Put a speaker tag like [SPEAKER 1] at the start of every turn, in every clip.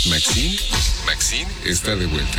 [SPEAKER 1] Maxine está de vuelta.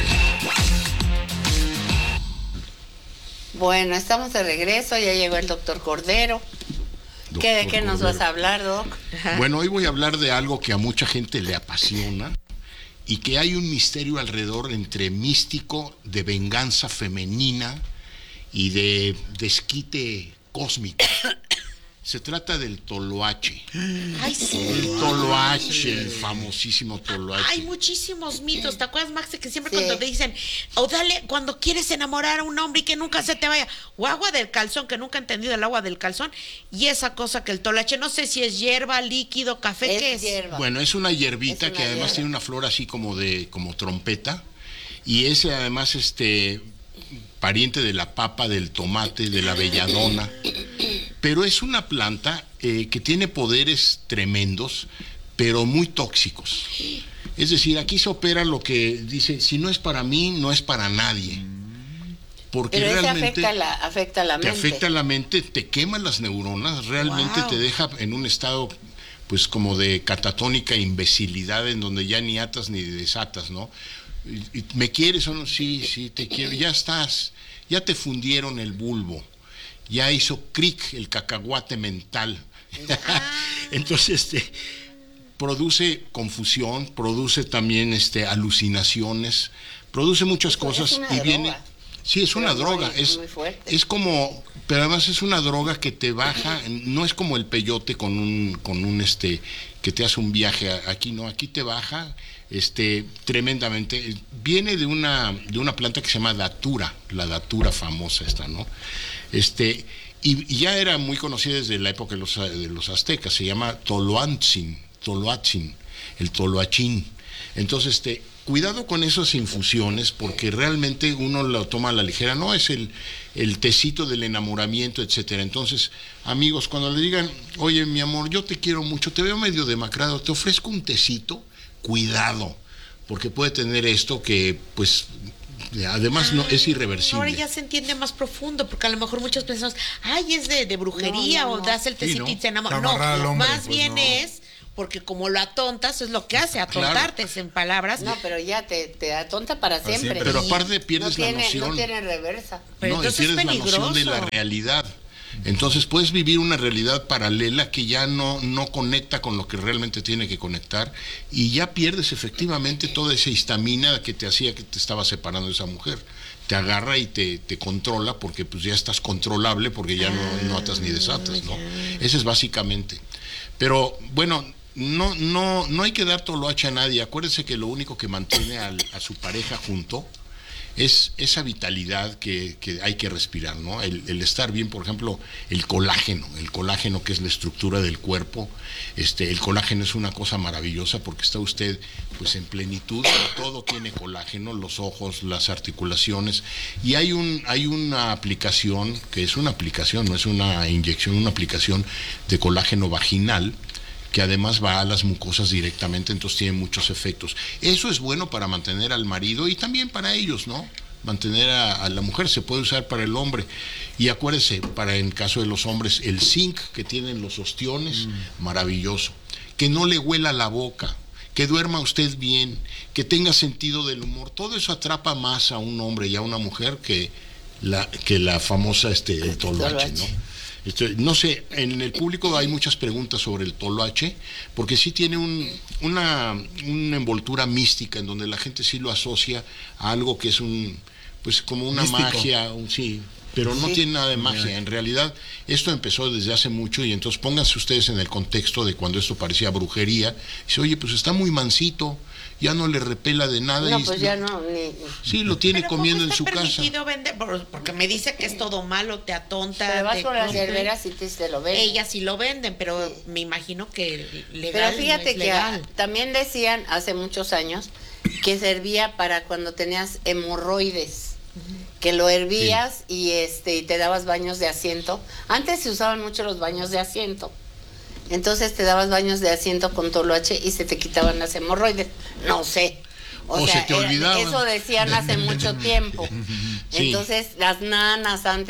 [SPEAKER 2] Bueno, estamos de regreso, ya llegó el doctor Cordero. ¿De qué nos vas a hablar, Doc?
[SPEAKER 3] Bueno, hoy voy a hablar de algo que a mucha gente le apasiona y que hay un misterio alrededor entre místico, de venganza femenina y de desquite cósmico. Se trata del toloache.
[SPEAKER 4] Ay, sí.
[SPEAKER 3] El toloache, el famosísimo toloache.
[SPEAKER 4] Hay muchísimos mitos. ¿Te acuerdas, Max, que siempre cuando te dicen, o dale, cuando quieres enamorar a un hombre y que nunca se te vaya, o agua del calzón, que nunca he entendido el agua del calzón, y esa cosa que el toloache, no sé si es hierba, líquido, café, ¿qué es?
[SPEAKER 2] Hierba.
[SPEAKER 3] Bueno, es una hierbita que además
[SPEAKER 2] hierba.
[SPEAKER 3] tiene una flor así como trompeta, y ese además pariente de la papa, del tomate, de la belladona, pero es una planta que tiene poderes tremendos, pero muy tóxicos. Es decir, aquí se opera lo que dice, si no es para mí, no es para nadie. Porque
[SPEAKER 2] pero
[SPEAKER 3] realmente
[SPEAKER 2] afecta a la
[SPEAKER 3] te
[SPEAKER 2] mente.
[SPEAKER 3] afecta la mente, te quema las neuronas, realmente te deja en un estado pues como de catatónica imbecilidad en donde ya ni atas ni desatas, ¿no? Y ¿me quieres o no? Sí, te quiero, ya estás, ya te fundieron el bulbo, ya hizo cric el cacahuate mental. Entonces produce confusión, produce también alucinaciones, produce muchas cosas
[SPEAKER 2] es una
[SPEAKER 3] y viene.
[SPEAKER 2] droga.
[SPEAKER 3] Sí, es una droga,
[SPEAKER 2] muy fuerte.
[SPEAKER 3] es como, pero además es una droga que te baja, no es como el peyote con un que te hace un viaje aquí, no, aquí te baja tremendamente. Viene de una planta que se llama datura, la datura famosa esta, ¿no? Y ya era muy conocida desde la época de los aztecas, se llama toloatzin, el toloachín. Entonces, cuidado con esas infusiones, porque realmente uno lo toma a la ligera, no es el tecito del enamoramiento, etcétera. Entonces, amigos, cuando le digan, oye, mi amor, yo te quiero mucho, te veo medio demacrado, te ofrezco un tecito, cuidado, porque puede tener esto que, pues, además no es irreversible.
[SPEAKER 4] Ahora ya se entiende más profundo, porque a lo mejor muchos pensamos, ay, es de brujería,
[SPEAKER 2] No.
[SPEAKER 4] o das el tecito y te enamoras. No,
[SPEAKER 5] hombre,
[SPEAKER 4] más
[SPEAKER 5] pues
[SPEAKER 4] bien
[SPEAKER 5] no.
[SPEAKER 4] es porque como lo atontas, es lo que hace, atontarte en palabras.
[SPEAKER 2] No, pero ya te atonta para siempre.
[SPEAKER 3] Pero aparte pierdes la
[SPEAKER 2] No
[SPEAKER 3] noción.
[SPEAKER 2] tiene reversa.
[SPEAKER 4] Pero
[SPEAKER 3] No, y
[SPEAKER 4] entonces
[SPEAKER 3] pierdes
[SPEAKER 4] es
[SPEAKER 3] la noción de la
[SPEAKER 4] peligroso.
[SPEAKER 3] realidad. Entonces puedes vivir una realidad paralela que ya no conecta con lo que realmente tiene que conectar, y ya pierdes efectivamente toda esa histamina que te hacía que te estaba separando de esa mujer. Te agarra y te controla, porque pues ya estás controlable, porque ya no atas ni desatas, ¿no? Ese es básicamente. Pero bueno, no hay que dar toloache a nadie. Acuérdense que lo único que mantiene a su pareja junto es esa vitalidad que hay que respirar, ¿no? El estar bien, por ejemplo, el colágeno que es la estructura del cuerpo. El colágeno es una cosa maravillosa porque está usted pues en plenitud, todo tiene colágeno, los ojos, las articulaciones, y hay una aplicación, que es una aplicación, no es una inyección, una aplicación de colágeno vaginal, que además va a las mucosas directamente, entonces tiene muchos efectos. Eso es bueno para mantener al marido y también para ellos, ¿no? Mantener a la mujer, se puede usar para el hombre. Y acuérdese, en el caso de los hombres, el zinc que tienen los ostiones, maravilloso. Que no le huela la boca, que duerma usted bien, que tenga sentido del humor. Todo eso atrapa más a un hombre y a una mujer que la famosa el toloache, ¿no? No sé, en el público hay muchas preguntas sobre el toloache, porque sí tiene una envoltura mística en donde la gente sí lo asocia a algo que es pues como una
[SPEAKER 5] místico.
[SPEAKER 3] magia, sí, pero no tiene nada de magia. En realidad, esto empezó desde hace mucho, y entonces pónganse ustedes en el contexto de cuando esto parecía brujería. Dice, oye, pues está muy mansito, ya no le repela de nada.
[SPEAKER 2] No, pues ya no.
[SPEAKER 3] Sí, lo tiene
[SPEAKER 4] Pero
[SPEAKER 3] comiendo
[SPEAKER 4] ¿cómo
[SPEAKER 3] en su
[SPEAKER 4] está
[SPEAKER 3] casa.
[SPEAKER 4] permitido vender? Porque me dice que es todo malo, te atonta.
[SPEAKER 2] Pero vas
[SPEAKER 4] te
[SPEAKER 2] con las
[SPEAKER 4] corre.
[SPEAKER 2] hierberas y te lo ven.
[SPEAKER 4] Ellas sí lo venden, pero me imagino que legal.
[SPEAKER 2] Pero fíjate
[SPEAKER 4] no es
[SPEAKER 2] que
[SPEAKER 4] legal.
[SPEAKER 2] también decían hace muchos años que servía para cuando tenías hemorroides, que lo hervías y te dabas baños de asiento. Antes se usaban mucho los baños de asiento. Entonces te dabas baños de asiento con toloache y se te quitaban las hemorroides. No sé.
[SPEAKER 3] O se te olvidaba.
[SPEAKER 2] Eso decían hace mucho tiempo.
[SPEAKER 3] Sí.
[SPEAKER 2] Entonces las nanas antes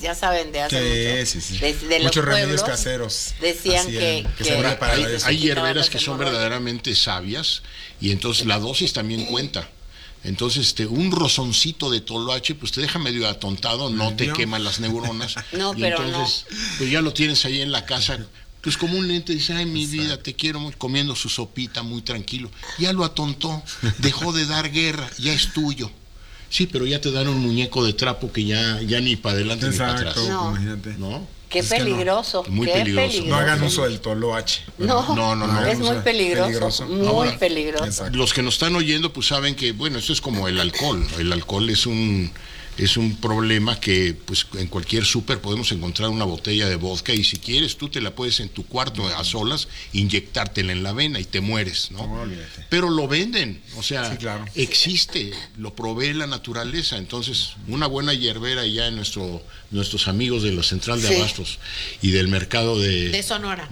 [SPEAKER 2] ya saben, de hace mucho.
[SPEAKER 1] Sí.
[SPEAKER 2] De los
[SPEAKER 1] muchos remedios
[SPEAKER 2] pueblos,
[SPEAKER 1] caseros.
[SPEAKER 2] decían que
[SPEAKER 1] servía para
[SPEAKER 3] hay,
[SPEAKER 1] eso.
[SPEAKER 3] hay hierberas que son verdaderamente sabias y entonces la dosis también cuenta. Entonces, un rozoncito de toloache, pues te deja medio atontado, no te quema las neuronas.
[SPEAKER 2] No,
[SPEAKER 3] y
[SPEAKER 2] pero
[SPEAKER 3] entonces, pues ya lo tienes ahí en la casa. Pues comúnmente dice, ay, mi vida, te quiero mucho, comiendo su sopita muy tranquilo. Ya lo atontó, dejó de dar guerra, ya es tuyo. Sí, pero ya te dan un muñeco de trapo que ya ni para adelante ni para atrás.
[SPEAKER 2] No.
[SPEAKER 1] Imagínate.
[SPEAKER 3] ¿No?
[SPEAKER 2] Qué peligroso.
[SPEAKER 3] Muy
[SPEAKER 2] qué
[SPEAKER 3] peligroso.
[SPEAKER 1] No hagan uso del toloache.
[SPEAKER 2] No, es muy peligroso. Muy
[SPEAKER 3] Ahora,
[SPEAKER 2] peligroso.
[SPEAKER 1] Exacto.
[SPEAKER 3] Los que nos están oyendo, pues saben que, bueno, esto es como el alcohol. El alcohol es un problema que, pues, en cualquier súper podemos encontrar una botella de vodka y si quieres, tú te la puedes en tu cuarto a solas inyectártela en la vena y te mueres, ¿no?
[SPEAKER 1] No, olvídate.
[SPEAKER 3] Pero lo venden, o sea,
[SPEAKER 1] Sí, claro.
[SPEAKER 3] existe, lo provee la naturaleza. Entonces, una buena hierbera ya en nuestros amigos de la Central de
[SPEAKER 2] Sí.
[SPEAKER 3] Abastos y del mercado de
[SPEAKER 4] Sonora.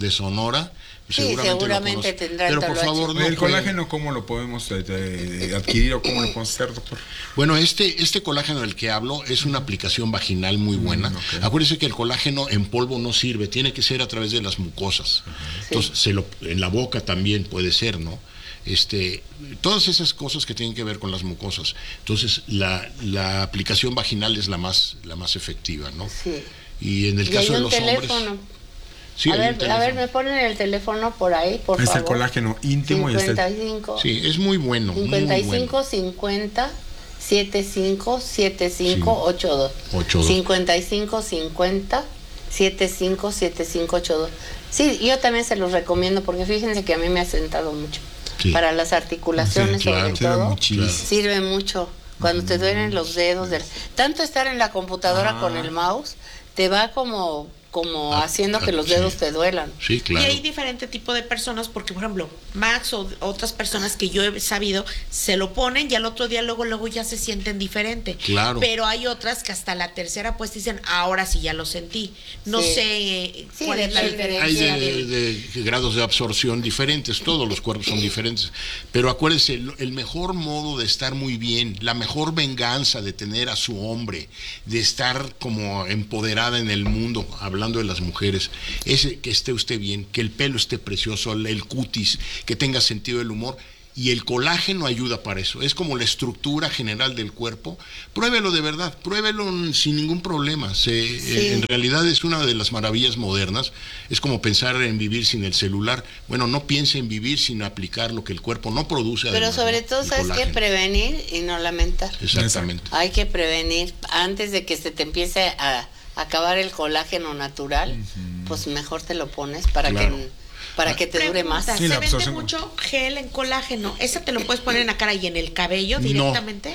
[SPEAKER 2] Sí, seguramente tendrá el
[SPEAKER 3] Pero por
[SPEAKER 2] toloache.
[SPEAKER 3] favor, no
[SPEAKER 1] ¿El
[SPEAKER 3] jueguen.
[SPEAKER 1] colágeno cómo lo podemos adquirir o cómo lo podemos hacer, doctor?
[SPEAKER 3] Bueno, este colágeno del que hablo es una aplicación vaginal muy buena.
[SPEAKER 1] Okay.
[SPEAKER 3] Acuérdense que el colágeno en polvo no sirve, tiene que ser a través de las mucosas. Entonces, en la boca también puede ser, ¿no? Todas esas cosas que tienen que ver con las mucosas. Entonces, la aplicación vaginal es la más efectiva, ¿no?
[SPEAKER 2] Sí.
[SPEAKER 3] Y en el
[SPEAKER 2] Y
[SPEAKER 3] caso
[SPEAKER 2] hay
[SPEAKER 3] de
[SPEAKER 2] un
[SPEAKER 3] los hombres.
[SPEAKER 2] teléfono.
[SPEAKER 3] Sí,
[SPEAKER 2] a
[SPEAKER 3] hay un
[SPEAKER 2] ver,
[SPEAKER 3] teléfono.
[SPEAKER 2] me ponen el teléfono por ahí, por
[SPEAKER 1] Ahí está
[SPEAKER 2] favor.
[SPEAKER 1] el colágeno íntimo
[SPEAKER 2] 55.
[SPEAKER 3] Sí, es muy bueno.
[SPEAKER 2] 55 50 75 75 82.
[SPEAKER 3] 82.
[SPEAKER 2] 55 50 75 75 82. Sí, yo también se los recomiendo porque fíjense que a mí me ha sentado mucho.
[SPEAKER 3] Sí.
[SPEAKER 2] Para las articulaciones,
[SPEAKER 3] Sí, claro,
[SPEAKER 2] sobre
[SPEAKER 1] sirve
[SPEAKER 2] todo,
[SPEAKER 1] muchísimo.
[SPEAKER 2] sirve mucho. Cuando te duelen los dedos, tanto estar en la computadora con el mouse, te va como haciendo que los dedos
[SPEAKER 3] sí.
[SPEAKER 2] te duelan.
[SPEAKER 3] Sí, claro.
[SPEAKER 4] Y hay diferente tipo de personas, porque por ejemplo, Max o otras personas que yo he sabido, se lo ponen y al otro día luego ya se sienten diferente.
[SPEAKER 3] Claro.
[SPEAKER 4] Pero hay otras que hasta la tercera pues dicen, ahora sí ya lo sentí. No
[SPEAKER 2] Sí.
[SPEAKER 4] sé
[SPEAKER 2] Sí,
[SPEAKER 4] cuál es la
[SPEAKER 2] depende.
[SPEAKER 3] Hay
[SPEAKER 4] diferencia.
[SPEAKER 3] de grados de absorción diferentes, todos los cuerpos son diferentes, pero acuérdense, el mejor modo de estar muy bien, la mejor venganza de tener a su hombre, de estar como empoderada en el mundo, hablando de las mujeres, es que esté usted bien, que el pelo esté precioso, el cutis, que tenga sentido del humor. Y el colágeno ayuda para eso, es como la estructura general del cuerpo. Pruébelo de verdad, pruébelo sin ningún problema. En realidad es una de las maravillas modernas, es como pensar en vivir sin el celular. Bueno, no piense en vivir sin aplicar lo que el cuerpo no produce.
[SPEAKER 2] Pero
[SPEAKER 3] además,
[SPEAKER 2] sobre
[SPEAKER 3] ¿no?
[SPEAKER 2] todo,
[SPEAKER 3] El
[SPEAKER 2] ¿sabes qué?
[SPEAKER 3] colágeno.
[SPEAKER 2] Prevenir y no lamentar.
[SPEAKER 3] Exactamente.
[SPEAKER 2] Hay que prevenir antes de que se te empiece a acabar el colágeno natural, pues mejor te lo pones para que te dure más.
[SPEAKER 4] Pregunta,
[SPEAKER 1] Sí,
[SPEAKER 4] ¿se
[SPEAKER 1] la
[SPEAKER 4] vende
[SPEAKER 1] absorción.
[SPEAKER 4] mucho gel en colágeno? ¿Esa te lo puedes poner en la cara y en el cabello directamente?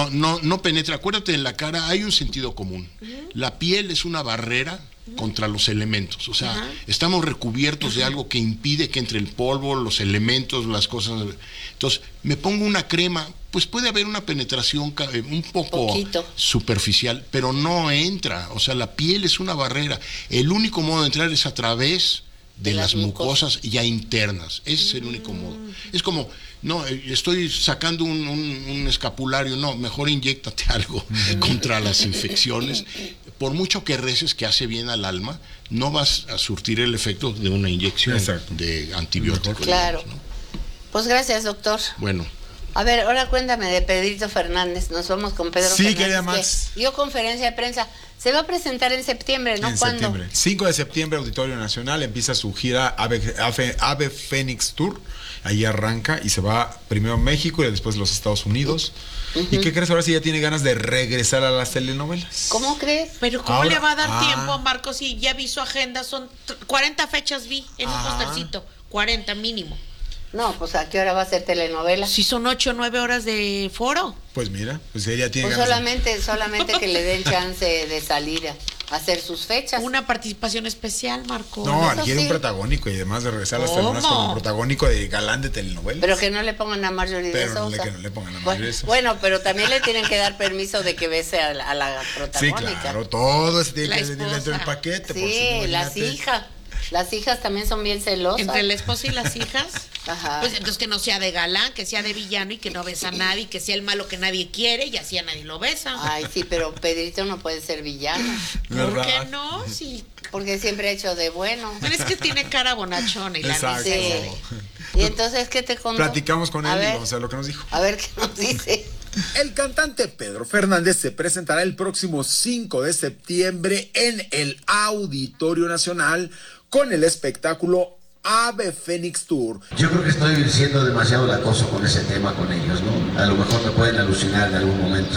[SPEAKER 3] No penetra. Acuérdate, en la cara hay un sentido común. La piel es una barrera contra los elementos. O sea, estamos recubiertos de algo que impide que entre el polvo, los elementos, las cosas. Entonces, me pongo una crema, pues puede haber una penetración un poco
[SPEAKER 2] Poquito.
[SPEAKER 3] superficial, pero no entra. O sea, la piel es una barrera. El único modo de entrar es a través de las mucosas ya internas. Ese es el único modo. Es como, no, estoy sacando un escapulario, no, mejor inyéctate algo contra las infecciones. Por mucho que reces, que hace bien al alma, no vas a surtir el efecto de una inyección de antibiótico.
[SPEAKER 2] Claro.
[SPEAKER 3] digamos, ¿no?
[SPEAKER 2] Pues gracias, doctor.
[SPEAKER 3] Bueno.
[SPEAKER 2] A ver, ahora cuéntame de Pedrito Fernández. Nos vamos con Pedro
[SPEAKER 1] Sí,
[SPEAKER 2] Fernández.
[SPEAKER 1] querida Max.
[SPEAKER 2] Que dio conferencia de prensa. Se va a presentar en septiembre, ¿no?
[SPEAKER 1] En
[SPEAKER 2] ¿Cuándo?
[SPEAKER 1] septiembre. 5 de septiembre, Auditorio Nacional, empieza su gira Ave Fénix Tour. Ahí arranca y se va primero a México y después a los Estados Unidos. ¿Y qué crees? Ahora sí ya tiene ganas de regresar a las telenovelas.
[SPEAKER 2] ¿Cómo crees?
[SPEAKER 4] Pero ¿cómo
[SPEAKER 1] Ahora-
[SPEAKER 4] le va a dar
[SPEAKER 1] ah.
[SPEAKER 4] tiempo, Marcos? Si ya vi su agenda, son 40 fechas vi en un postercito. 40 mínimo.
[SPEAKER 2] No, pues ¿a qué hora va a ser telenovela?
[SPEAKER 4] Si son 8 o 9 horas de foro.
[SPEAKER 1] Pues mira, pues ella tiene
[SPEAKER 2] Pues
[SPEAKER 1] ganas de-
[SPEAKER 2] solamente que le den chance de salir a hacer sus fechas.
[SPEAKER 4] Una participación especial, Marcos.
[SPEAKER 1] No,
[SPEAKER 2] Eso
[SPEAKER 1] quiere
[SPEAKER 2] sí.
[SPEAKER 1] un protagónico y además de regresar a las
[SPEAKER 4] ¿Cómo?
[SPEAKER 1] telenovelas como protagónico de galán de telenovelas.
[SPEAKER 2] Pero que no le pongan a Marjorie de
[SPEAKER 1] Pero no
[SPEAKER 2] Sousa.
[SPEAKER 1] que no le pongan a
[SPEAKER 2] Bueno,
[SPEAKER 1] Marjorie de Sousa.
[SPEAKER 2] bueno, pero también le tienen que dar permiso de que bese a la
[SPEAKER 1] Sí,
[SPEAKER 2] protagónica.
[SPEAKER 1] claro, todo eso tiene
[SPEAKER 4] La
[SPEAKER 1] que venir dentro del
[SPEAKER 4] esposa.
[SPEAKER 1] paquete.
[SPEAKER 2] Sí,
[SPEAKER 1] por si no,
[SPEAKER 2] las
[SPEAKER 1] imagínate.
[SPEAKER 2] hijas. Las hijas también son bien celosas.
[SPEAKER 4] Entre la esposa y las hijas.
[SPEAKER 2] Ajá.
[SPEAKER 4] Pues entonces que no sea de galán, que sea de villano y que no besa a nadie, que sea el malo que nadie quiere y así a nadie lo besa.
[SPEAKER 2] Ay, sí, pero Pedrito no puede ser villano.
[SPEAKER 4] ¿Por
[SPEAKER 1] ¿Verdad?
[SPEAKER 4] qué no? Sí.
[SPEAKER 2] Porque siempre ha hecho de bueno.
[SPEAKER 4] Pero es que tiene cara bonachona y la
[SPEAKER 1] Exacto.
[SPEAKER 4] risa
[SPEAKER 2] Sí.
[SPEAKER 4] es de-
[SPEAKER 2] Y entonces, ¿qué te contó?
[SPEAKER 1] Platicamos con
[SPEAKER 2] A
[SPEAKER 1] él y
[SPEAKER 2] ver,
[SPEAKER 1] vamos a ver lo que nos dijo.
[SPEAKER 2] a ver qué nos dice.
[SPEAKER 5] El cantante Pedro Fernández se presentará el próximo 5 de septiembre en el Auditorio Nacional con el espectáculo Ave Fénix Tour.
[SPEAKER 6] Yo creo que estoy siendo demasiado latoso con ese tema con ellos, ¿no? A lo mejor me pueden alucinar en algún momento.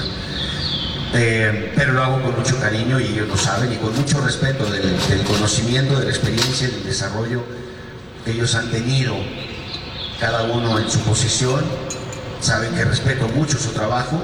[SPEAKER 6] Pero lo hago con mucho cariño y ellos lo saben y con mucho respeto del conocimiento, de la experiencia, del desarrollo que ellos han tenido, cada uno en su posición. Saben que respeto mucho su trabajo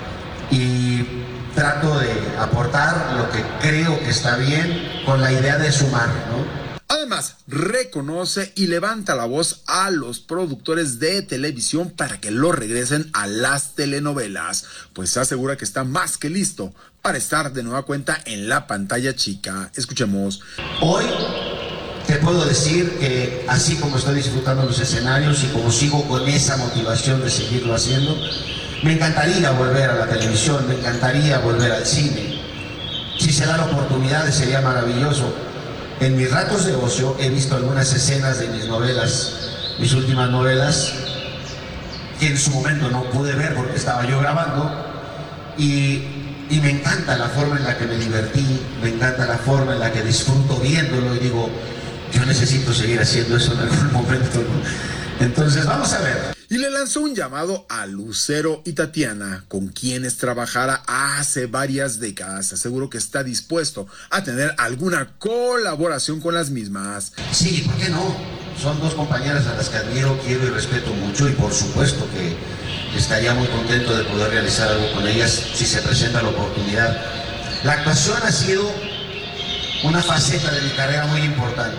[SPEAKER 6] y trato de aportar lo que creo que está bien con la idea de sumar, ¿no?
[SPEAKER 5] Además, reconoce y levanta la voz a los productores de televisión para que lo regresen a las telenovelas, pues asegura que está más que listo para estar de nueva cuenta en la pantalla chica. Escuchemos.
[SPEAKER 6] Hoy te puedo decir que así como estoy disfrutando los escenarios y como sigo con esa motivación de seguirlo haciendo, me encantaría volver a la televisión, me encantaría volver al cine. Si se da la oportunidad sería maravilloso. En mis ratos de ocio he visto algunas escenas de mis novelas, mis últimas novelas, que en su momento no pude ver porque estaba yo grabando, y me encanta la forma en la que me divertí, me encanta la forma en la que disfruto viéndolo y digo, yo necesito seguir haciendo eso en algún momento, ¿no? Entonces vamos a ver.
[SPEAKER 5] Y le lanzó un llamado a Lucero y Tatiana, con quienes trabajara hace varias décadas. Aseguró que está dispuesto a tener alguna colaboración con las mismas.
[SPEAKER 6] Sí, ¿por qué no? Son dos compañeras a las que admiro, quiero y respeto mucho y por supuesto que estaría muy contento de poder realizar algo con ellas si se presenta la oportunidad. La actuación ha sido una faceta de mi carrera muy importante.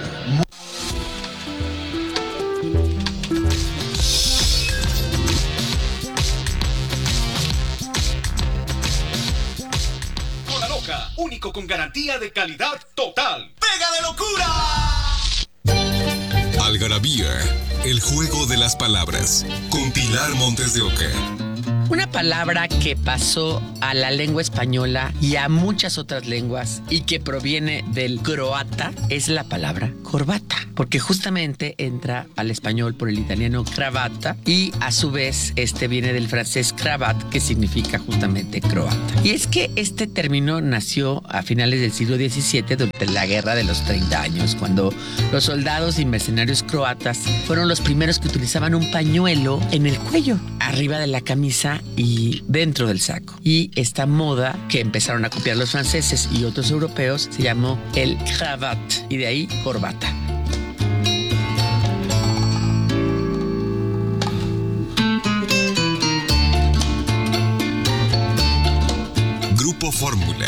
[SPEAKER 7] La Loca, único con garantía de calidad total. ¡Pega de locura!
[SPEAKER 8] Algarabía, el juego de las palabras, con Pilar Montes de Oca.
[SPEAKER 9] Una palabra que pasó a la lengua española y a muchas otras lenguas y que proviene del croata es la palabra corbata, porque justamente entra al español por el italiano cravata y a su vez viene del francés cravat, que significa justamente croata. Y es que este término nació a finales del siglo XVII durante la Guerra de los 30 años, cuando los soldados y mercenarios croatas fueron los primeros que utilizaban un pañuelo en el cuello, arriba de la camisa y dentro del saco. Y esta moda que empezaron a copiar los franceses y otros europeos se llamó el cravat y de ahí corbata.
[SPEAKER 8] Grupo Fórmula.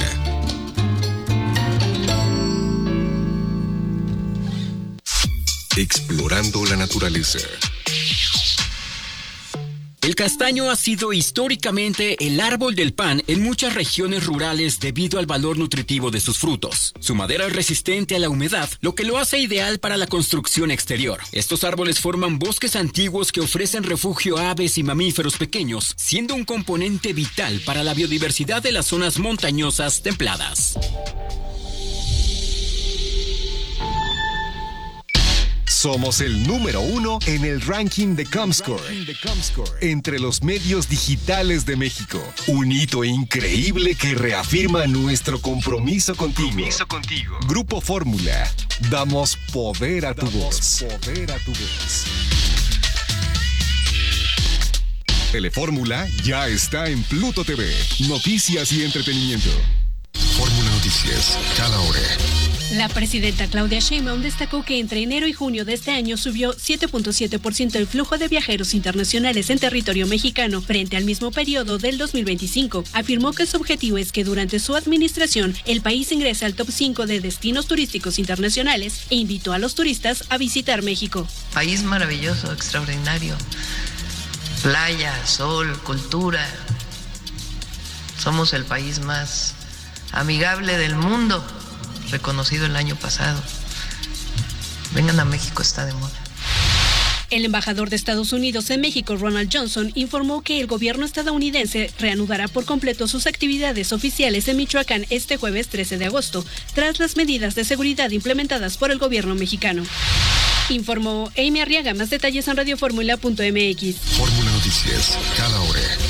[SPEAKER 8] Explorando la naturaleza.
[SPEAKER 10] El castaño ha sido históricamente el árbol del pan en muchas regiones rurales debido al valor nutritivo de sus frutos. Su madera es resistente a la humedad, lo que lo hace ideal para la construcción exterior. Estos árboles forman bosques antiguos que ofrecen refugio a aves y mamíferos pequeños, siendo un componente vital para la biodiversidad de las zonas montañosas templadas.
[SPEAKER 8] Somos el número 1 en el ranking de Comscore entre los medios digitales de México. Un hito increíble que reafirma nuestro compromiso contigo. Grupo Fórmula. Damos poder a tu voz. Telefórmula ya está en Pluto TV. Noticias y entretenimiento. Fórmula Noticias, cada hora.
[SPEAKER 11] La presidenta Claudia Sheinbaum destacó que entre enero y junio de este año subió 7.7% el flujo de viajeros internacionales en territorio mexicano frente al mismo periodo del 2025. Afirmó que su objetivo es que durante su administración el país ingrese al top 5 de destinos turísticos internacionales e invitó a los turistas a visitar México.
[SPEAKER 12] País maravilloso, extraordinario. Playa, sol, cultura. Somos el país más amigable del mundo, reconocido el año pasado. Vengan a México, está de moda.
[SPEAKER 11] El embajador de Estados Unidos en México, Ronald Johnson, informó que el gobierno estadounidense reanudará por completo sus actividades oficiales en Michoacán este jueves 13 de agosto, tras las medidas de seguridad implementadas por el gobierno mexicano. Informó Amy Arriaga. Más detalles en radioformula.mx.
[SPEAKER 8] Fórmula Noticias, cada hora.